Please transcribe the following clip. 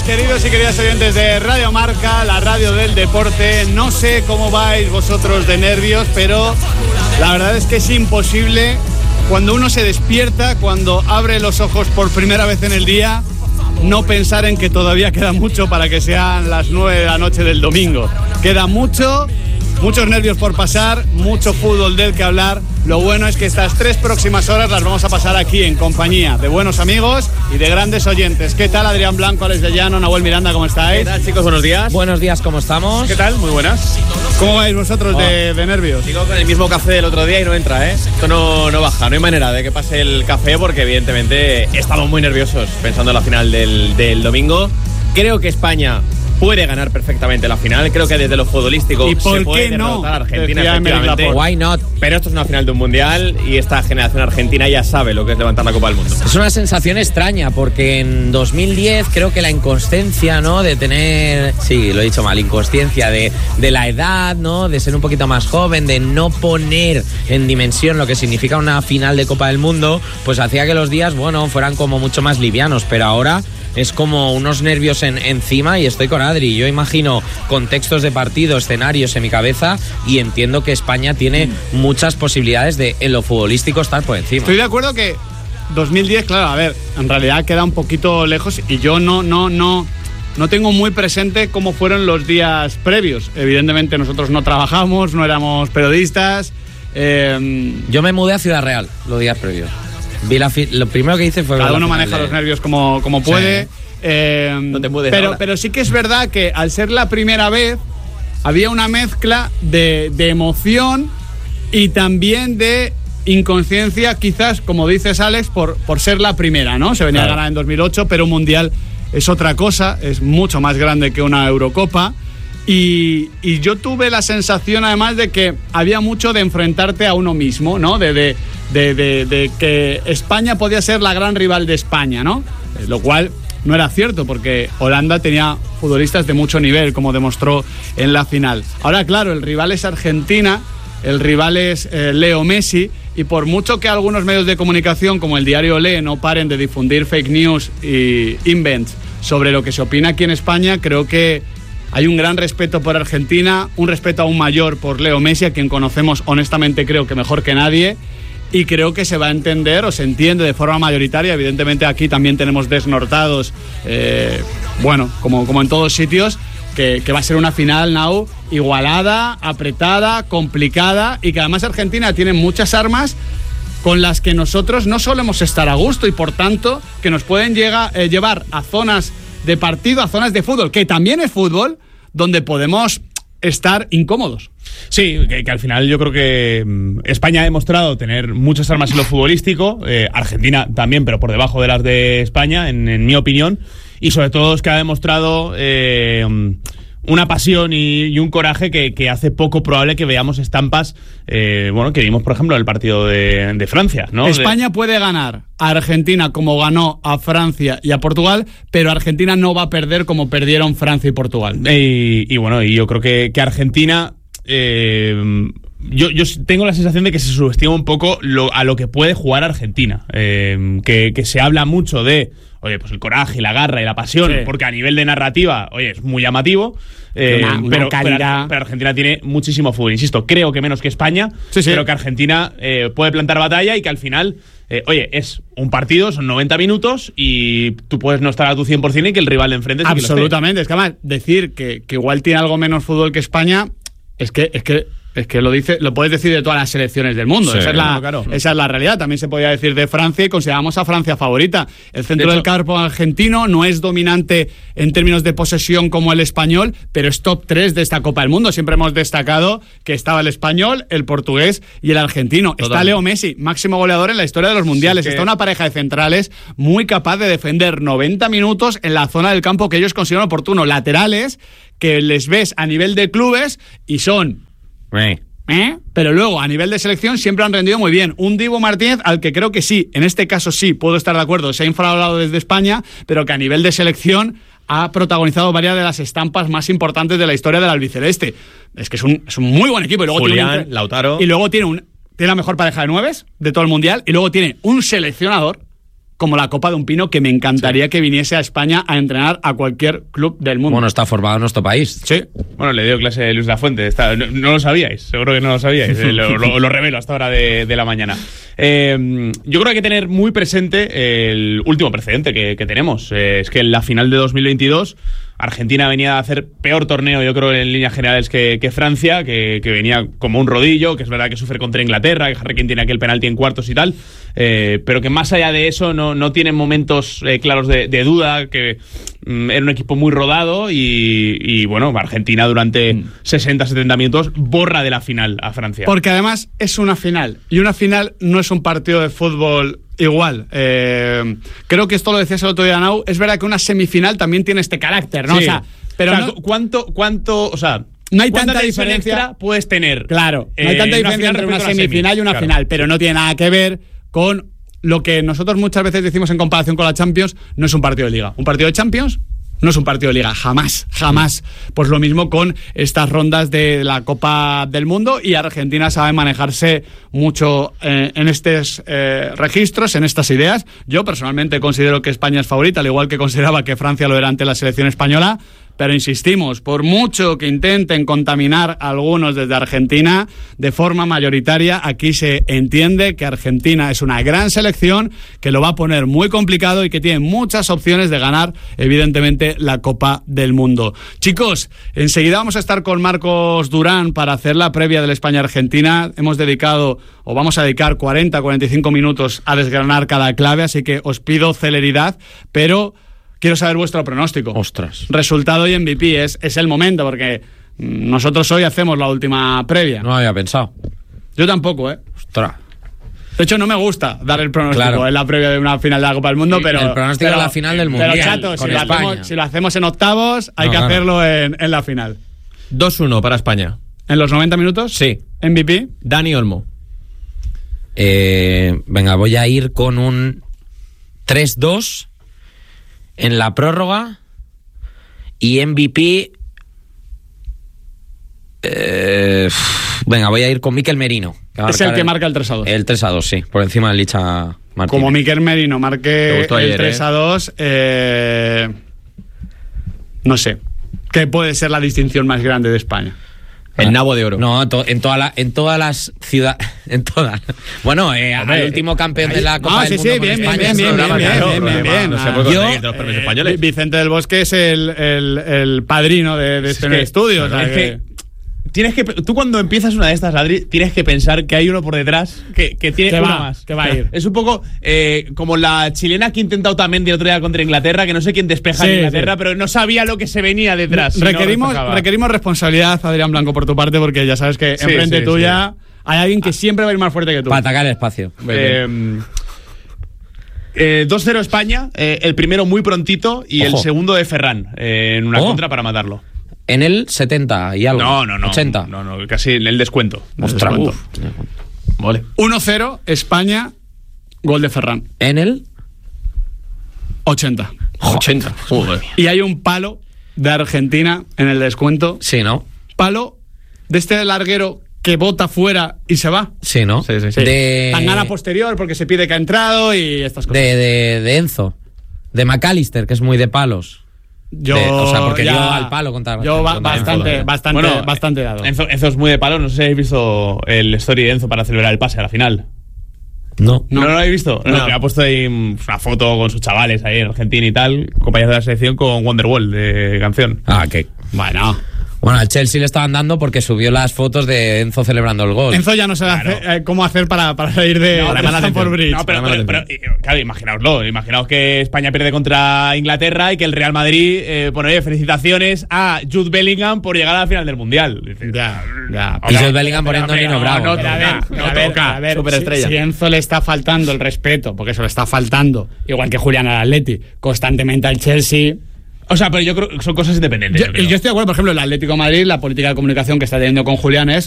queridos y queridas oyentes de Radio Marca, la radio del deporte. No sé cómo vais vosotros de nervios, pero la verdad es que es imposible cuando uno se despierta, cuando abre los ojos por primera vez en el día, no pensar en que todavía queda mucho para que sean las 9 de la noche del domingo. Queda muchos nervios por pasar, mucho fútbol del que hablar. Lo bueno es que estas 3 próximas horas las vamos a pasar aquí en compañía de buenos amigos y de grandes oyentes. ¿Qué tal, Adrián Blanco, Alex de Llano, Nahuel Miranda, cómo estáis? ¿Qué tal, chicos? Buenos días. Buenos días, ¿cómo estamos? ¿Qué tal? Muy buenas. ¿Cómo vais vosotros de nervios? Sigo con el mismo café del otro día y no entra, ¿eh? Esto no baja, no hay manera de que pase el café porque evidentemente estamos muy nerviosos pensando en la final del domingo. Creo que España puede ganar perfectamente la final. Creo que desde lo futbolístico se puede derrotar a Argentina, efectivamente. Why not? Pero esto es una final de un mundial y esta generación argentina ya sabe lo que es levantar la Copa del Mundo. Es una sensación extraña porque en 2010 creo que la inconsciencia, ¿no? De tener, sí, lo he dicho mal, inconsciencia de la edad, ¿no? De ser un poquito más joven, de no poner en dimensión lo que significa una final de Copa del Mundo, pues hacía que los días, bueno, fueran como mucho más livianos, pero ahora es como unos nervios encima y estoy con Adri. Yo imagino contextos de partido, escenarios en mi cabeza y entiendo que España tiene muchas posibilidades de, en lo futbolístico, estar por encima. Estoy de acuerdo que 2010, claro, a ver, en realidad queda un poquito lejos y yo no tengo muy presente cómo fueron los días previos. Evidentemente nosotros no trabajamos, no éramos periodistas. Yo me mudé a Ciudad Real los días previos. Lo primero que hice fue... Cada uno maneja los nervios como puede. Sí. No te mudes ahora. Pero sí que es verdad que al ser la primera vez había una mezcla de emoción y también de inconsciencia, quizás, como dices, Alex, por ser la primera, ¿no? Se venía a ganar en 2008, pero un mundial es otra cosa, es mucho más grande que una Eurocopa. Y yo tuve la sensación, además, de que había mucho de enfrentarte a uno mismo, ¿no? De que España podía ser la gran rival de España, ¿no? Lo cual no era cierto, porque Holanda tenía futbolistas de mucho nivel, como demostró en la final. Ahora, claro, el rival es Argentina, el rival es Leo Messi, y por mucho que algunos medios de comunicación, como el diario Olé, no paren de difundir fake news y invents sobre lo que se opina aquí en España, creo que hay un gran respeto por Argentina, un respeto aún mayor por Leo Messi, a quien conocemos honestamente creo que mejor que nadie, y creo que se va a entender o se entiende de forma mayoritaria. Evidentemente aquí también tenemos desnortados, como en todos sitios, que va a ser una final, Nau, igualada, apretada, complicada, y que además Argentina tiene muchas armas con las que nosotros no solemos estar a gusto y por tanto que nos pueden llevar a zonas de partido, a zonas de fútbol, que también es fútbol, donde podemos estar incómodos. Sí, que al final yo creo que España ha demostrado tener muchas armas en lo futbolístico, Argentina también, pero por debajo de las de España, en mi opinión, y sobre todo es que ha demostrado una pasión y un coraje que hace poco probable que veamos estampas, que vimos, por ejemplo, en el partido de Francia, ¿no? España puede ganar a Argentina como ganó a Francia y a Portugal, pero Argentina no va a perder como perdieron Francia y Portugal. Y yo creo que Argentina... Yo tengo la sensación de que se subestima un poco a lo que puede jugar Argentina, que se habla mucho de, oye, pues el coraje, la garra y la pasión, sí, porque a nivel de narrativa, oye, es muy llamativo, pero Argentina tiene muchísimo fútbol, insisto, creo que menos que España, sí. Pero que Argentina puede plantar batalla y que al final, es un partido, son 90 minutos y tú puedes no estar a tu 100% y que el rival de enfrente sí. Absolutamente, es que además decir que igual tiene algo menos fútbol que España, es que lo puedes decir de todas las selecciones del mundo. Sí, esa es la realidad. También se podía decir de Francia y consideramos a Francia favorita. El centro del campo argentino no es dominante en términos de posesión como el español, pero es top 3 de esta Copa del Mundo. Siempre hemos destacado que estaba el español, el portugués y el argentino. Total. Está Leo Messi, máximo goleador en la historia de los mundiales. Sí, está una pareja de centrales muy capaz de defender 90 minutos en la zona del campo que ellos consideran oportuno. Laterales que les ves a nivel de clubes y son... Pero luego a nivel de selección siempre han rendido muy bien. Un Dibu Martínez al que creo que sí, en este caso sí, puedo estar de acuerdo, se ha infravalorado desde España, pero que a nivel de selección ha protagonizado varias de las estampas más importantes de la historia del albiceleste. Es que es un muy buen equipo. Y luego Julián, Lautaro. Y luego tiene la mejor pareja de nueves de todo el mundial, y luego tiene un seleccionador como la Copa de un Pino, que me encantaría que viniese a España a entrenar a cualquier club del mundo. Bueno, está formado en nuestro país. Sí. Bueno, le dio clase Luis Lafuente. No lo sabíais, seguro que no lo sabíais. Lo revelo hasta ahora de la mañana. Yo creo que hay que tener muy presente el último precedente que tenemos. Es que en la final de 2022 Argentina venía a hacer peor torneo, yo creo, en líneas generales que Francia, que venía como un rodillo, que es verdad que sufre contra Inglaterra, que Harry Kane tiene aquel penalti en cuartos y tal, pero que más allá de eso no tienen momentos claros de duda, que era un equipo muy rodado y bueno, Argentina durante 60-70 minutos borra de la final a Francia. Porque además es una final, y una final no es un partido de fútbol igual. Creo que esto lo decías el otro día, Nau. Es verdad que una semifinal también tiene este carácter, ¿no? Sí. O sea, pero ¿cuánto, o sea, no hay tanta diferencia puedes tener? Claro, no hay tanta diferencia entre una semifinal y una final, pero no tiene nada que ver con lo que nosotros muchas veces decimos en comparación con la Champions. No es un partido de Liga. Un partido de Champions no es un partido de Liga, jamás. Pues lo mismo con estas rondas de la Copa del Mundo, y Argentina sabe manejarse mucho en estos registros, en estas ideas. Yo personalmente considero que España es favorita, al igual que consideraba que Francia lo era ante la selección española. Pero insistimos, por mucho que intenten contaminar a algunos desde Argentina, de forma mayoritaria, aquí se entiende que Argentina es una gran selección, que lo va a poner muy complicado y que tiene muchas opciones de ganar, evidentemente, la Copa del Mundo. Chicos, enseguida vamos a estar con Marcos Durán para hacer la previa de la España-Argentina. Vamos a dedicar 40-45 minutos a desgranar cada clave, así que os pido celeridad, pero quiero saber vuestro pronóstico. Ostras. Resultado y MVP, es el momento, porque nosotros hoy hacemos la última previa. No había pensado. Yo tampoco, ¿eh? Ostras. De hecho, no me gusta dar el pronóstico en la previa de una final de la Copa del Mundo, Sí, pero el pronóstico de la final del Mundial. Pero chato, con España. si lo hacemos en octavos, hay que hacerlo en la final. 2-1 para España. ¿En los 90 minutos? Sí. MVP. Dani Olmo. Venga, voy a ir con un 3-2 en la prórroga y MVP. Venga, voy a ir con Mikel Merino. Es el que marca el 3-2. El 3-2, sí, por encima de Licha Martínez. Como Mikel Merino marque el ayer, 3-2, no sé. ¿Qué puede ser la distinción más grande de España? El nabo de oro. No, en todas las ciudades. Bueno, al último campeón de la Copa del Mundo. Sí, bien. No sé por qué conseguir los premios españoles. Vicente del Bosque es el padrino de este estudio. O sea, tú cuando empiezas una de estas, Adri, tienes que pensar que hay uno por detrás que tiene una más. Que va a ir. Es un poco como la chilena que intenta Otamendi el otro día contra Inglaterra, que no sé quién despeja en Inglaterra, pero no sabía lo que se venía detrás. Requerimos responsabilidad, Adrián Blanco, por tu parte, porque ya sabes que enfrente tuya hay alguien que siempre va a ir más fuerte que tú. Para atacar el espacio. 2-0 España, el primero muy prontito y el segundo de Ferran, en una contra para matarlo. En el 70 y algo. No. 80. No, casi en el descuento. Ostras. Vale. 1-0 España, gol de Ferran. En el 80. 80. Joder. Y hay un palo de Argentina en el descuento. Sí, ¿no? Palo de este larguero que bota fuera y se va. Sí, ¿no? Sí. Tangana posterior porque se pide que ha entrado y estas cosas. De Enzo. De McAllister, que es muy de palos. Porque yo al palo contra bastante dado. Enzo es muy de palo. No sé si habéis visto el story de Enzo para celebrar el pase a la final. No lo habéis visto. No. Ha puesto ahí una foto con sus chavales ahí en Argentina y tal, compañeros de la selección, con Wonderwall de canción. Bueno, al Chelsea le estaban dando porque subió las fotos de Enzo celebrando el gol. Enzo ya no sabe cómo hacer para salir de Stamford Bridge. No, pero claro, imaginaos que España pierde contra Inglaterra y que el Real Madrid pone felicitaciones a Jude Bellingham por llegar a la final del Mundial. Ya. Y Jude Bellingham poniendo Nino Bravo. A ver, superestrella. Si Enzo le está faltando el respeto, porque eso le está faltando, igual que Julián al Atleti, constantemente al Chelsea. O sea, pero yo creo que son cosas independientes. Yo estoy de acuerdo, por ejemplo, el Atlético de Madrid, la política de comunicación que está teniendo con Julián es